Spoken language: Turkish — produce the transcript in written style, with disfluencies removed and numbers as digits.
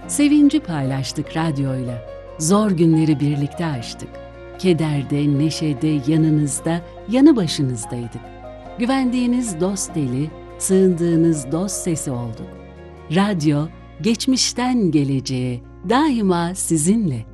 Sevinci paylaştık radyoyla. Zor günleri birlikte aştık. Kederde, neşede, yanınızda, yanı başınızdaydık. Güvendiğiniz dost eli, sığındığınız dost sesi olduk. Radyo, geçmişten geleceğe daima sizinle.